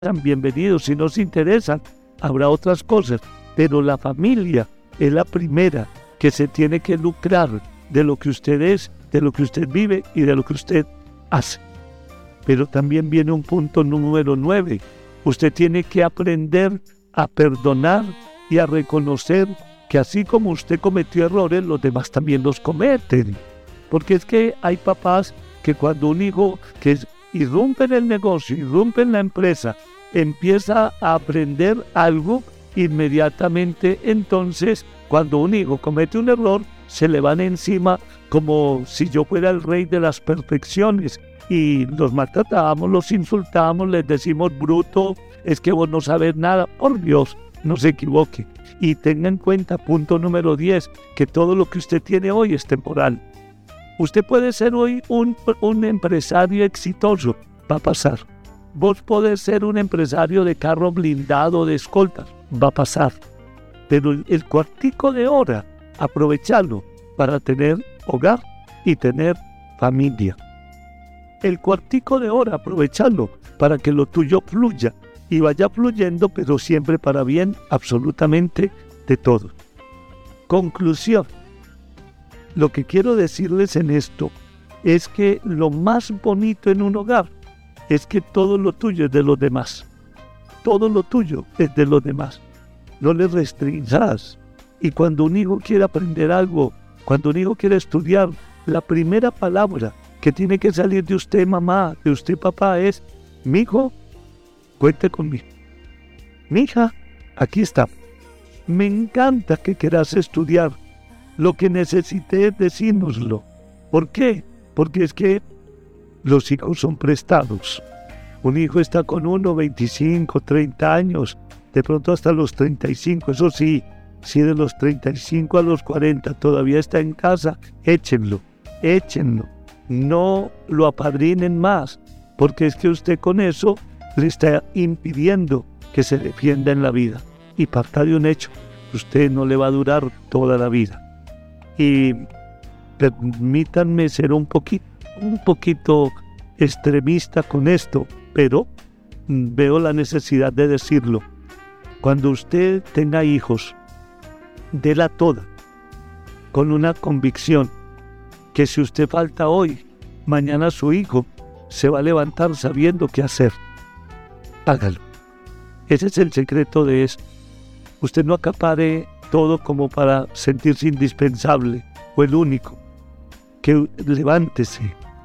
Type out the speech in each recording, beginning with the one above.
bienvenidos. Si no se interesan, habrá otras cosas. Pero la familia es la primera que se tiene que lucrar de lo que usted es, de lo que usted vive y de lo que usted hace. Pero también viene un punto número 9. Usted tiene que aprender a perdonar y a reconocer que así como usted cometió errores, los demás también los cometen. Porque es que hay papás que cuando un hijo que irrumpe en el negocio, irrumpe en la empresa, empieza a aprender algo, inmediatamente entonces cuando un hijo comete un error, se le van encima como si yo fuera el rey de las perfecciones. Y los maltratamos, los insultamos, les decimos bruto, es que vos no sabes nada. Por Dios, no se equivoque. Y tenga en cuenta, punto número 10, que todo lo que usted tiene hoy es temporal. Usted puede ser hoy un empresario exitoso, va a pasar. Vos podés ser un empresario de carro blindado, de escoltas, va a pasar. Pero el cuartico de hora, aprovecharlo para tener hogar y tener familia. El cuartico de hora, aprovecharlo para que lo tuyo fluya y vaya fluyendo, pero siempre para bien absolutamente de todos. Conclusión. Lo que quiero decirles en esto es que lo más bonito en un hogar es que todo lo tuyo es de los demás. Todo lo tuyo es de los demás. No le restringas. Y cuando un hijo quiere aprender algo, cuando un hijo quiere estudiar, la primera palabra que tiene que salir de usted, mamá, de usted, papá, es: mijo, cuente conmigo. Mija, aquí está. Me encanta que quieras estudiar. Lo que necesité, decírnoslo. ¿Por qué? Porque es que los hijos son prestados. Un hijo está con uno 25, 30 años, de pronto hasta los 35. Eso sí, si de los 35 a los 40 todavía está en casa, échenlo. No lo apadrinen más, porque es que usted con eso le está impidiendo que se defienda en la vida. Y parta de un hecho, usted no le va a durar toda la vida. Y permítanme ser un poquito extremista con esto, pero veo la necesidad de decirlo. Cuando usted tenga hijos, déla toda, con una convicción, que si usted falta hoy, mañana su hijo se va a levantar sabiendo qué hacer. Hágalo. Ese es el secreto de esto. Usted no acapare todo como para sentirse indispensable o el único. Que levántese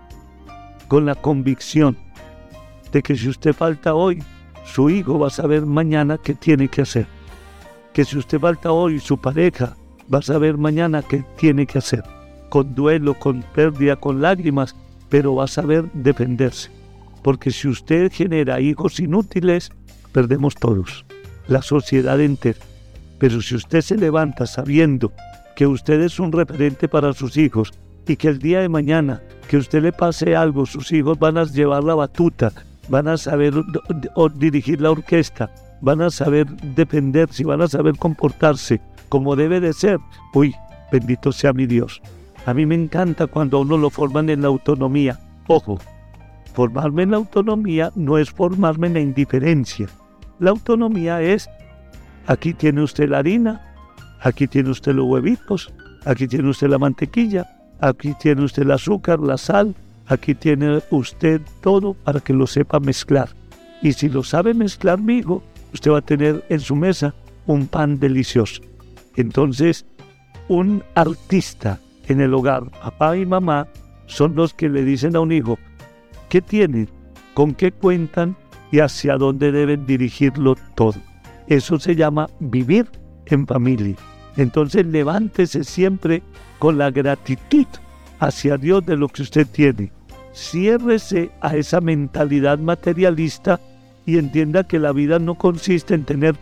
con la convicción de que si usted falta hoy, su hijo va a saber mañana qué tiene que hacer. Que si usted falta hoy, su pareja va a saber mañana qué tiene que hacer. Con duelo, con pérdida, con lágrimas, pero va a saber defenderse. Porque si usted genera hijos inútiles, perdemos todos, la sociedad entera. Pero si usted se levanta sabiendo que usted es un referente para sus hijos y que el día de mañana que usted le pase algo, sus hijos van a llevar la batuta, van a saber dirigir la orquesta, van a saber defenderse, van a saber comportarse como debe de ser. Uy, bendito sea mi Dios. A mí me encanta cuando a uno lo forman en la autonomía. Ojo, formarme en la autonomía no es formarme en la indiferencia. La autonomía es: aquí tiene usted la harina, aquí tiene usted los huevitos, aquí tiene usted la mantequilla, aquí tiene usted el azúcar, la sal, aquí tiene usted todo para que lo sepa mezclar. Y si lo sabe mezclar, mi hijo, usted va a tener en su mesa un pan delicioso. Entonces, un artista en el hogar, papá y mamá, son los que le dicen a un hijo qué tienen, con qué cuentan y hacia dónde deben dirigirlo todo. Eso se llama vivir en familia. Entonces levántese siempre con la gratitud hacia Dios de lo que usted tiene. Ciérrese a esa mentalidad materialista y entienda que la vida no consiste en tener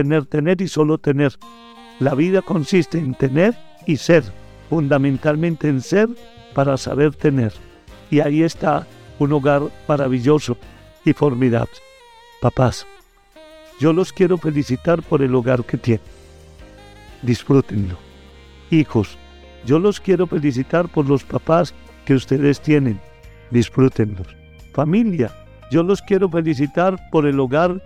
y solo tener. La vida consiste en tener y ser, fundamentalmente en ser para saber tener. Y ahí está un hogar maravilloso y formidable. Papás, yo los quiero felicitar por el hogar que tienen. Disfrútenlo. Hijos, yo los quiero felicitar por los papás que ustedes tienen. Disfrútenlos. Familia, Yo los quiero felicitar por el hogar